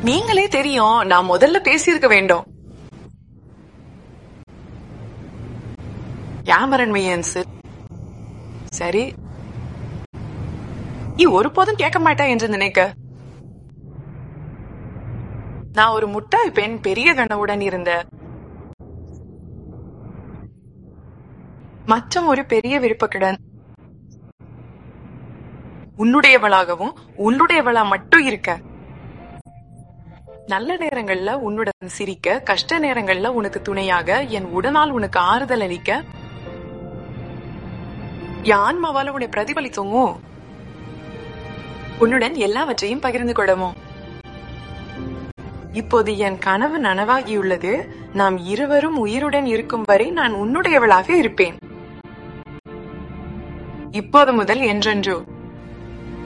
நீங்களே தெரியும், நான் முதல்ல பேசியிருக்க வேண்டும். யாமரன்மையன் சரி, நீ ஒருபோதும் கேட்க மாட்டா என்று நினைக்க. நான் ஒரு முட்டாள் பெண், பெரிய கனவுடன் இருந்த மற்றும் ஒரு பெரிய விருப்பத்துடன் உன்னுடையவளாகவும் உன்னுடையவளா மட்டும் இருக்க. நல்ல நேரங்கள்ல உன்னுடன் சிரிக்க, கஷ்ட நேரங்கள்ல உனக்கு துணையாக, என் உடனால் உனக்கு ஆறுதல் அளிக்க, என் ஆன்மாவால உன்னை பிரதிபலித்தோமோ, உன்னுடன் எல்லாவற்றையும் பகிர்ந்து கொள்ளமோ. இப்போது என் கனவு நனவாகியுள்ளது. நாம் இருவரும் உயிருடன் இருக்கும் வரை நான் உன்னுடையவளாக இருப்பேன். இப்போது முதல் என்றென்றோ.